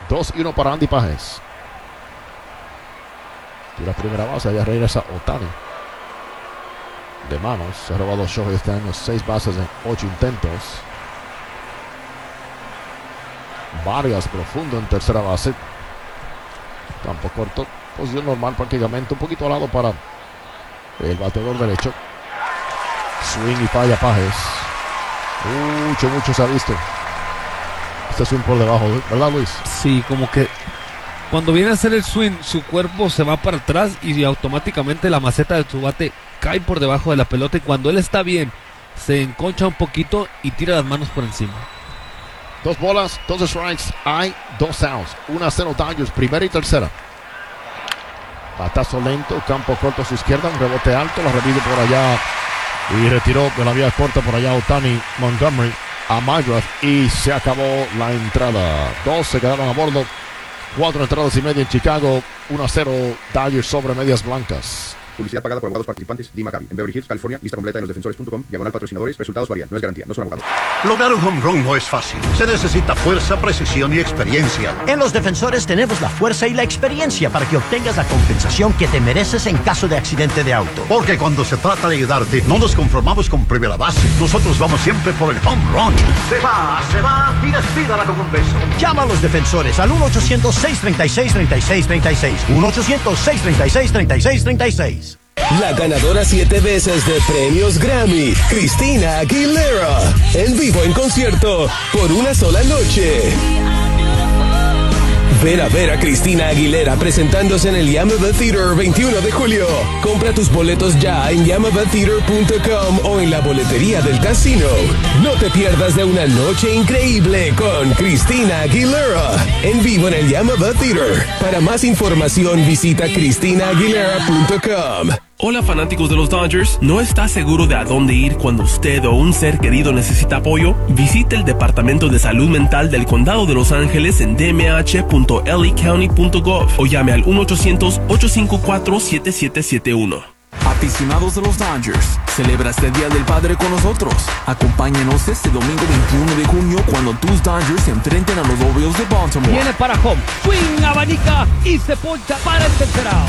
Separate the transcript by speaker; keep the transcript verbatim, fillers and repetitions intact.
Speaker 1: dos y uno para Andy Pages. Tira primera base, allá regresa Ohtani. De manos, se ha robado Shohei este año seis bases en ocho intentos. Vargas profundo en tercera base. Campo corto, posición normal prácticamente, un poquito al lado para el bateador derecho. Swing y falla Pages. Mucho, mucho se ha visto. Este swing por debajo, ¿verdad, Luis?
Speaker 2: Sí, como que cuando viene a hacer el swing, su cuerpo se va para atrás y automáticamente la maceta de su bate cae por debajo de la pelota. Y cuando él está bien, se enconcha un poquito y tira las manos por encima.
Speaker 1: Dos bolas, dos strikes, hay dos outs. uno a cero Dodgers, primera y tercera. Batazo lento, campo corto a su izquierda, un rebote alto, la revive por allá y retiró de la vía corta por allá Ohtani Montgomery a McGrath y se acabó la entrada. Dos se quedaron a bordo, cuatro entradas y media en Chicago, uno a cero Dodgers sobre medias blancas.
Speaker 3: Publicidad pagada por abogados participantes. D. Maccabi, en Beverly Hills, California. Lista completa en los defensores punto com. Diagonal patrocinadores. Resultados varían. No es garantía. No son abogados.
Speaker 4: Lograr un home run no es fácil. Se necesita fuerza, precisión y experiencia.
Speaker 5: En Los Defensores tenemos la fuerza y la experiencia para que obtengas la compensación que te mereces en caso de accidente de auto.
Speaker 4: Porque cuando se trata de ayudarte, no nos conformamos con primera base. Nosotros vamos siempre por el home run. Se va, se va y despídala con un beso.
Speaker 5: Llama a Los Defensores al uno ochocientos, seis treinta y seis, treinta y seis treinta y seis. uno ochocientos, seis treinta y seis, treinta y seis treinta y seis.
Speaker 6: La ganadora siete veces de premios Grammy, Christina Aguilera, en vivo en concierto por una sola noche. Ven a ver a Christina Aguilera presentándose en el Yamava Theater veintiuno de julio. Compra tus boletos ya en yamava theater punto com o en la boletería del casino. No te pierdas de una noche increíble con Christina Aguilera en vivo en el Yamava Theater. Para más información visita christina aguilera punto com.
Speaker 7: Hola fanáticos de los Dodgers, ¿no está seguro de a dónde ir cuando usted o un ser querido necesita apoyo? Visite el Departamento de Salud Mental del Condado de Los Ángeles en d m h punto l a county punto gov o llame al uno ochocientos, ocho cinco cuatro, siete siete siete uno.
Speaker 8: Aficionados de los Dodgers, celebra este Día del Padre con nosotros. Acompáñanos este domingo veintiuno de junio cuando tus Dodgers se enfrenten a los Orioles de Baltimore.
Speaker 2: Viene para home, swing, abanica y se poncha para el tercer out.